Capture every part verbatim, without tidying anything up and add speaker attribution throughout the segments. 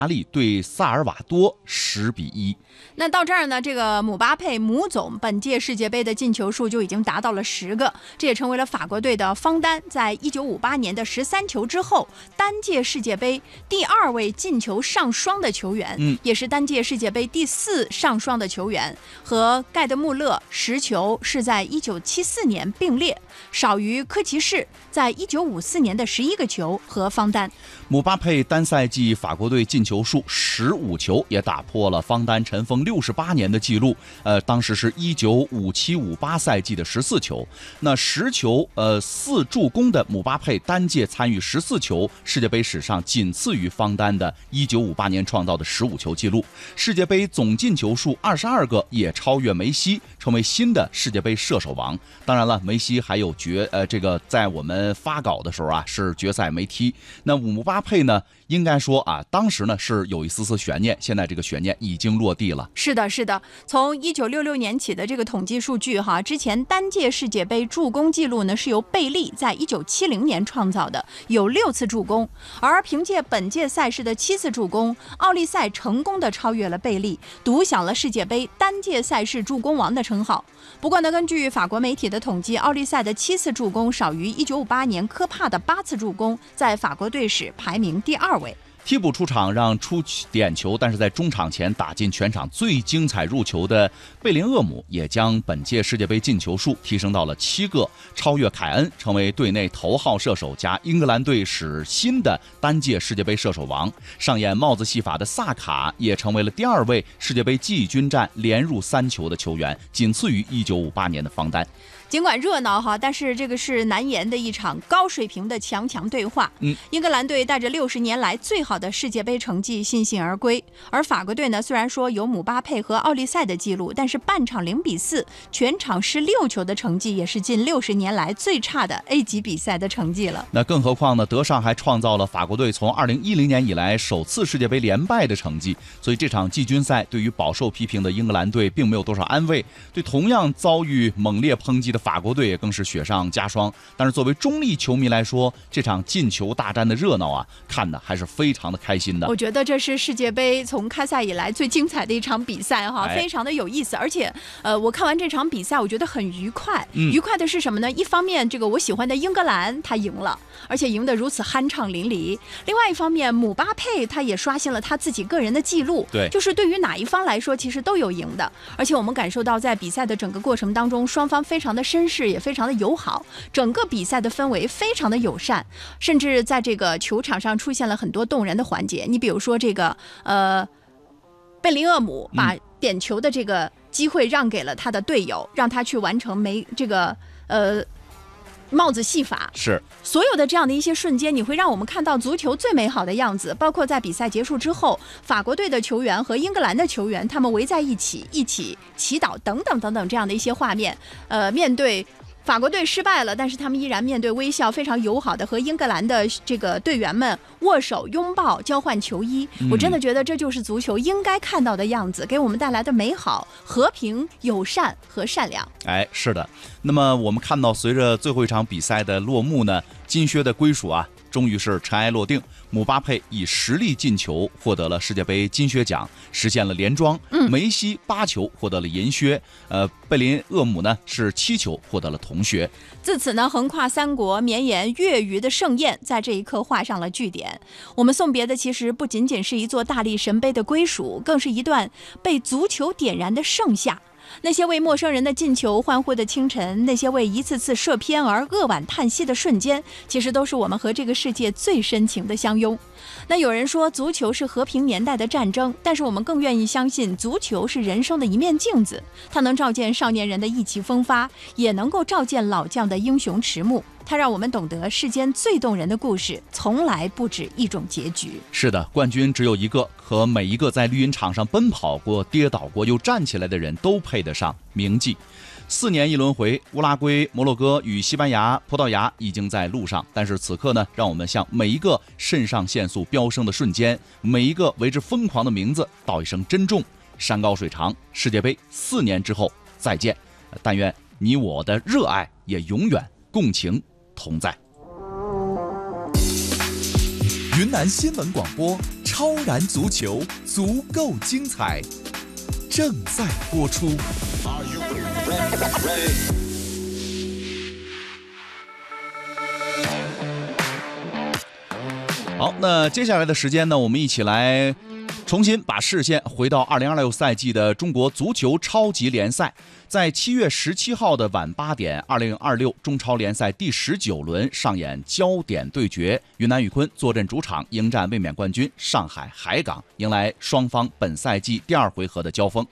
Speaker 1: 利对萨尔瓦多十比一。
Speaker 2: 那到这儿呢，这个姆巴佩姆总本届世界杯的进球数就已经达到了十个，这也成为了法国队的方丹在一九五八年的十三球之后，单届世界杯第二位进球上双的球员，
Speaker 1: 嗯，
Speaker 2: 也是单届世界杯第四上双的球员，和盖德穆勒十球是在一九七四年并列，少于科奇士在一九五四年的十一个球和方丹。
Speaker 1: 姆巴佩单赛季法国队进球数十五球，也打破了方丹尘封六十八年的记录。呃，当时是一九五七五八赛季的十四球。那十球呃四助攻的姆巴佩单届参与十四球，世界杯史上仅次于方丹的一九五八年创造的十五球记录。世界杯总进球数二十二个，也超越梅西，成为新的世界杯射手王。当然了，梅西还有决呃这个在我们发稿的时候啊是决赛没踢。那姆巴佩呢，应该说啊，当时呢是有一丝丝悬念，现在这个悬念已经落地了。
Speaker 2: 是的，是的，从一九六六年起的这个统计数据哈，之前单届世界杯助攻记录呢是由贝利在一九七零年创造的，有六次助攻，而凭借本届赛事的七次助攻，奥利赛成功的超越了贝利，独享了世界杯单届赛事助攻王的称号。不过呢，根据法国媒体的统计，奥利赛的七次助攻少于一九五八年科帕的八次助攻，在法国队史排名第二位。
Speaker 1: 替补出场让出点球，但是在中场前打进全场最精彩入球的贝林厄姆，也将本届世界杯进球数提升到了七个，超越凯恩，成为队内头号射手加英格兰队史新的单届世界杯射手王。上演帽子戏法的萨卡也成为了第二位世界杯季军战连入三球的球员，仅次于一九五八年的方丹。
Speaker 2: 尽管热闹哈，但是这个是难言的一场高水平的强强对话。
Speaker 1: 嗯，
Speaker 2: 英格兰队带着六十年来最好的世界杯成绩悻悻而归，而法国队呢，虽然说有姆巴佩和奥利赛的记录，但是半场零比四，全场失六球的成绩，也是近六十年来最差的 A 级比赛的成绩了。
Speaker 1: 那更何况呢，德尚还创造了法国队从二零一零年以来首次世界杯连败的成绩，所以这场季军赛对于饱受批评的英格兰队并没有多少安慰，对同样遭遇猛烈抨击的法国队也更是雪上加霜。但是作为中立球迷来说，这场进球大战的热闹啊，看的还是非常的开心的。
Speaker 2: 我觉得这是世界杯从开赛以来最精彩的一场比赛哈，
Speaker 1: 哎、
Speaker 2: 非常的有意思。而且，呃，我看完这场比赛，我觉得很愉快。
Speaker 1: 嗯、
Speaker 2: 愉快的是什么呢？一方面，这个我喜欢的英格兰他赢了，而且赢得如此酣畅淋漓；另外一方面，姆巴佩他也刷新了他自己个人的记录。
Speaker 1: 对，
Speaker 2: 就是对于哪一方来说，其实都有赢的。而且我们感受到，在比赛的整个过程当中，双方非常的绅士，也非常的友好，整个比赛的氛围非常的友善，甚至在这个球场上出现了很多动人的环节。你比如说这个呃，贝林厄姆把点球的这个机会让给了他的队友，让他去完成没这个呃帽子戏法。
Speaker 1: 是
Speaker 2: 所有的这样的一些瞬间，你会让我们看到足球最美好的样子。包括在比赛结束之后，法国队的球员和英格兰的球员他们围在一起，一起祈祷等等等等这样的一些画面。呃，面对法国队失败了，但是他们依然面对微笑，非常友好的和英格兰的这个队员们握手、拥抱、交换球衣。
Speaker 1: 嗯、
Speaker 2: 我真的觉得这就是足球应该看到的样子，给我们带来的美好、和平、友善和善良。
Speaker 1: 哎，是的。那么我们看到，随着最后一场比赛的落幕呢，金靴的归属啊，终于是尘埃落定。姆巴佩以实力进球获得了世界杯金靴奖，实现了连庄。
Speaker 2: 嗯、
Speaker 1: 梅西八球获得了银靴，呃，贝林厄姆呢是七球获得了铜靴。
Speaker 2: 自此呢，横跨三国、绵延月余的盛宴在这一刻画上了句点。我们送别的其实不仅仅是一座大力神杯的归属，更是一段被足球点燃的盛夏。那些为陌生人的进球欢呼的清晨，那些为一次次射偏而扼腕叹息的瞬间，其实都是我们和这个世界最深情的相拥。那有人说足球是和平年代的战争，但是我们更愿意相信足球是人生的一面镜子，它能照见少年人的意气风发，也能够照见老将的英雄迟暮。它让我们懂得世间最动人的故事从来不止一种结局。
Speaker 1: 是的，冠军只有一个，可每一个在绿茵场上奔跑过、跌倒过又站起来的人都配得上铭记。四年一轮回，乌拉圭、摩洛哥与西班牙、葡萄牙已经在路上，但是此刻呢，让我们向每一个肾上腺素飙升的瞬间，每一个为之疯狂的名字道一声珍重。山高水长，世界杯四年之后再见，但愿你我的热爱也永远共情同在。
Speaker 3: 云南新闻广播。 超然足球，足够精彩，正在播出。
Speaker 1: 好，那接下来的时间呢，我们一起来重新把视线回到二零二六赛季的中国足球超级联赛。在七月十七号的晚八点，二零二六中超联赛第十九轮上演焦点对决，云南宇昆坐镇主场迎战卫冕冠军上海海港，迎来双方本赛季第二回合的交锋。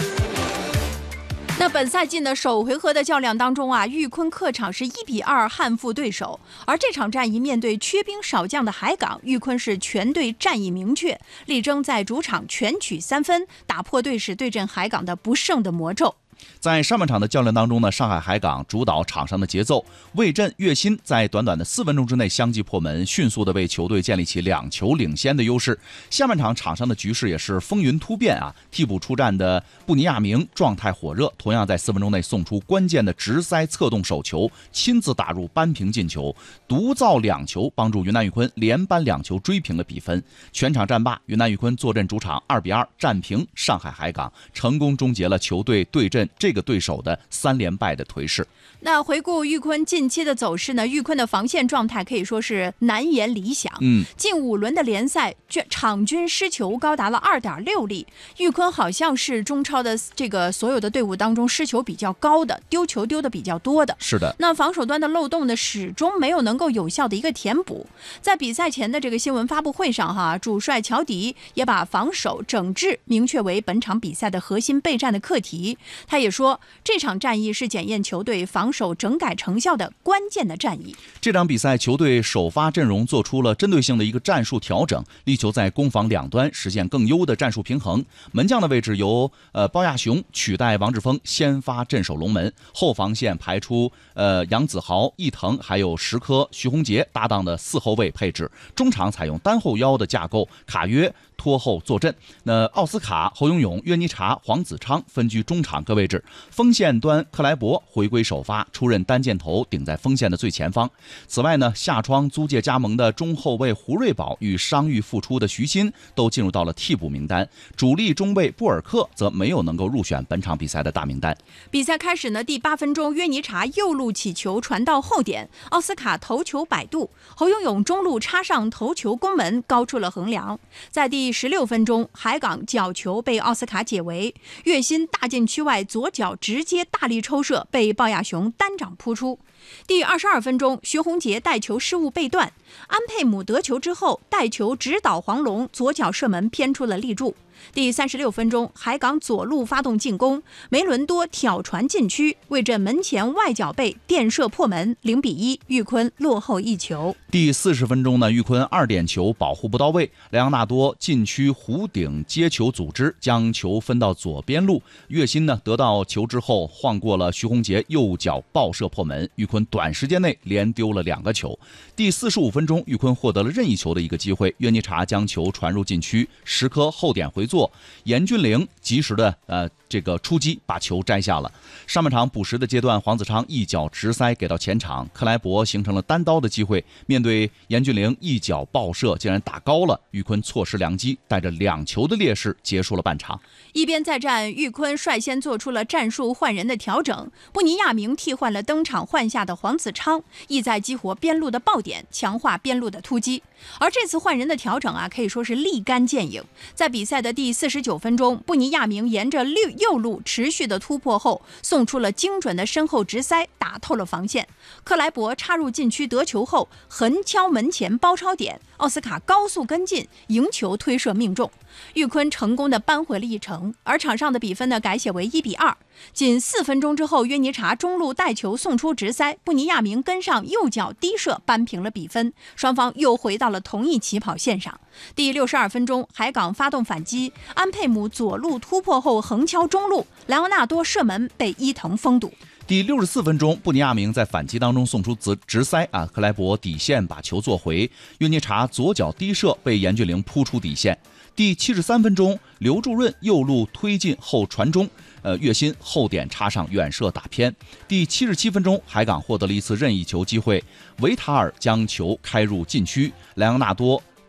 Speaker 2: 那本赛季呢，首回合的较量当中啊，宇昆客场是一比二憾负对手，而这场战役面对缺兵少将的海港，宇昆是全队战意明确，力争在主场全取三分，打破队史对阵海港的不胜的魔咒。
Speaker 1: 在上半场的较量当中呢，上海海港主导场上的节奏，魏震、岳鑫在短短的四分钟之内相继破门，迅速的为球队建立起两球领先的优势。下半场场上的局势也是风云突变啊！替补出战的布尼亚明状态火热，同样在四分钟内送出关键的直塞侧动手球，亲自打入扳平进球，独造两球，帮助云南宇昆连扳两球追平了比分。全场战罢，云南宇昆坐镇主场二比二战平上海海港，成功终结了球队对阵这个对手的三连败的颓势。
Speaker 2: 那回顾宇昆近期的走势呢，宇昆的防线状态可以说是难言理想。嗯，近五轮的联赛，场均失球高达了二点六粒。宇昆好像是中超的这个所有的队伍当中失球比较高的，丢球丢的比较多的。
Speaker 1: 是的。
Speaker 2: 那防守端的漏洞呢，始终没有能够有效的一个填补。在比赛前的这个新闻发布会上，哈，主帅乔迪也把防守整治明确为本场比赛的核心备战的课题。他也说，这场战役是检验球队防守整改成效的关键的战役。
Speaker 1: 这场比赛球队首发阵容做出了针对性的一个战术调整，力求在攻防两端实现更优的战术平衡。门将的位置由呃包亚雄取代王志峰先发镇守龙门，后防线排出呃杨子豪、易腾还有石科、徐宏杰搭档的四后卫配置，中场采用单后腰的架构，卡约拖后坐镇。那奥斯卡、侯永永、约尼察、黄子昌分居中场各位置，锋线端克莱伯回归首发，出任单箭头，顶在锋线的最前方。此外呢，夏窗租借加盟的中后卫胡瑞宝与伤愈复出的徐新都进入到了替补名单，主力中卫布尔克则没有能够入选本场比赛的大名单。
Speaker 2: 比赛开始呢，第八分钟，约尼察右路起球传到后点，奥斯卡头球摆渡，侯永永中路插上头球攻门，高出了横梁。在第十六分钟，海港角球被奥斯卡解围，岳鑫大禁区外左脚直接大力抽射，被鲍亚雄单掌扑出。第二十二分钟，徐宏杰带球失误被断，安佩姆得球之后带球直捣黄龙，左脚射门偏出了立柱。第三十六分钟，海港左路发动进攻，梅伦多挑传禁区，魏震门前外脚背垫射破门，零比一，宇昆落后一球。
Speaker 1: 第四十分钟呢，宇昆二点球保护不到位，莱昂纳多禁区弧顶接球组织，将球分到左边路，岳鑫呢得到球之后晃过了徐宏杰右脚爆射破门，宇昆短时间内连丢了两个球。第四十五分钟，宇昆获得了任意球的一个机会，约尼察将球传入禁区，石科后点回做，严俊凌及时的呃这个出击把球摘下了。上半场补时的阶段，黄子昌一脚直塞给到前场，克莱伯形成了单刀的机会，面对严俊凌一脚爆射竟然打高了，宇昆错失良机，带着两球的劣势结束了半场。
Speaker 2: 一边再战，宇昆率先做出了战术换人的调整，布尼亚明替换了登场换下的黄子昌，意在激活边路的爆点，强化边路的突击。而这次换人的调整啊，可以说是立竿见影。在比赛的第四十九分钟，布尼亚明沿着右路持续的突破后，送出了精准的身后直塞，打透了防线。克莱伯插入禁区得球后，横敲门前包抄点，奥斯卡高速跟进，迎球推射命中。宇昆成功的扳回了一城，而场上的比分呢改写为一比二。仅四分钟之后，约尼察中路带球送出直塞，布尼亚明跟上右脚低射扳平了比分，双方又回到了同一起跑线上。第六十二分钟，海港发动反击，安佩姆左路突破后横敲中路，莱昂纳多射门被伊藤封堵。
Speaker 1: 第六十四分钟，布尼亚明在反击当中送出直直塞啊，克莱伯底线把球做回，约尼察左脚低射被严俊凌扑出底线。第七十三分钟，刘柱润右路推进后传中，呃，岳鑫后点插上远射打偏。第七十七分钟，海港获得了一次任意球机会，维塔尔将球开入禁区，莱昂纳多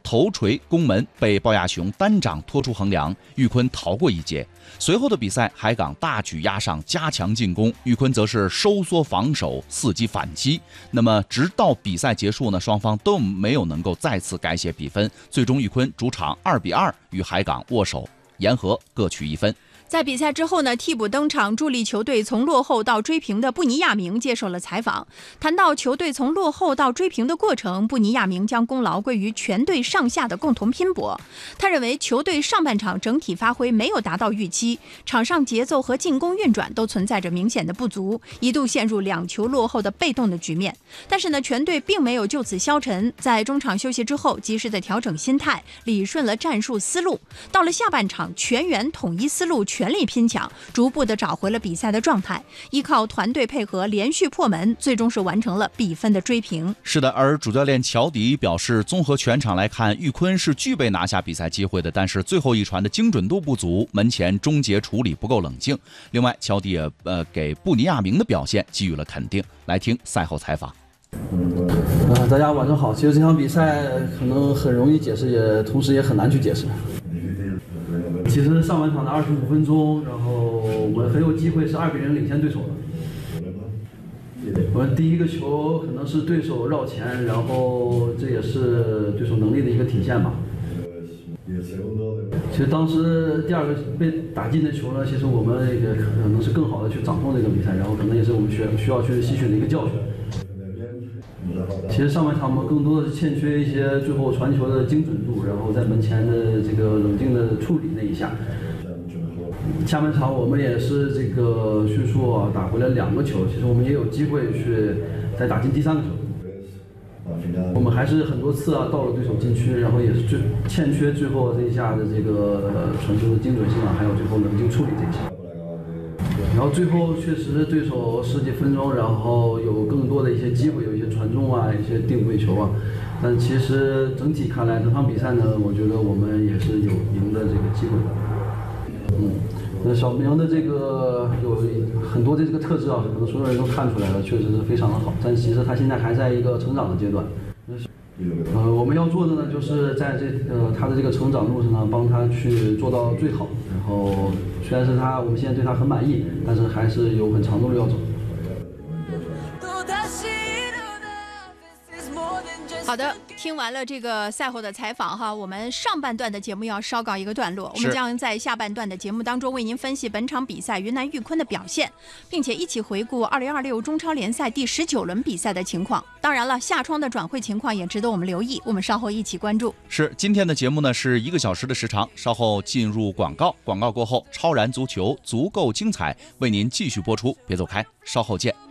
Speaker 1: 头锤攻门被鲍亚雄单掌拖出横梁，玉坤逃过一劫。随后的比赛，海港大举压上，加强进攻，玉坤则是收缩防守，伺机反击。那么直到比赛结束呢，双方都没有能够再次改写比分，最终玉坤主场二比二与海港握手言和，各取一分。
Speaker 2: 在比赛之后呢，替补登场助力球队从落后到追平的布尼亚明接受了采访。谈到球队从落后到追平的过程，布尼亚明将功劳归于全队上下的共同拼搏。他认为球队上半场整体发挥没有达到预期，场上节奏和进攻运转都存在着明显的不足，一度陷入两球落后的被动的局面。但是呢，全队并没有就此消沉，在中场休息之后及时的调整心态，理顺了战术思路。到了下半场，全员统一思路，全力拼抢，逐步的找回了比赛的状态，依靠团队配合连续破门，最终是完成了比分的追平。
Speaker 1: 是的，而主教练乔迪表示，综合全场来看，玉坤是具备拿下比赛机会的，但是最后一传的精准度不足，门前终结处理不够冷静。另外，乔迪也呃给布尼亚明的表现给予了肯定。来听赛后采访。
Speaker 4: 呃，大家晚上好。其实这场比赛可能很容易解释，也同时也很难去解释。其实上半场的二十五分钟，然后我们很有机会是二比零领先对手的。我们第一个球可能是对手绕前，然后这也是对手能力的一个体现吧。其实当时第二个被打进的球呢，其实我们也可能是更好的去掌控这个比赛，然后可能也是我们需需要去吸取的一个教训。其实上半场我们更多的是欠缺一些最后传球的精准度，然后在门前的这个冷静的处理那一下。下半场我们也是这个迅速啊打回了两个球，其实我们也有机会去再打进第三个球。我们还是很多次啊到了对手禁区，然后也是最欠缺最后这一下的这个传球的精准性啊，还有最后冷静处理这一下。然后最后确实对手十几分钟，然后有更多的一些机会，有一些传中啊，一些定位球啊。但其实整体看来，整场比赛呢，我觉得我们也是有赢的这个机会的。嗯，那小明的这个有很多的这个特质啊，可能所有人都看出来了，确实是非常的好。但其实他现在还在一个成长的阶段。呃，我们要做的呢，就是在这个他的这个成长路上呢，帮他去做到最好。然后虽然是他，我们现在对他很满意，但是还是有很长的路要走。
Speaker 2: 好的，听完了这个赛后的采访哈，我们上半段的节目要稍告一个段落，我们将在下半段的节目当中为您分析本场比赛云南玉坤的表现，并且一起回顾二零二六中超联赛第十九轮比赛的情况。当然了，夏窗的转会情况也值得我们留意，我们稍后一起关注。
Speaker 1: 是，今天的节目呢是一个小时的时长，稍后进入广告，广告过后，超然足球足够精彩为您继续播出，别走开，稍后见。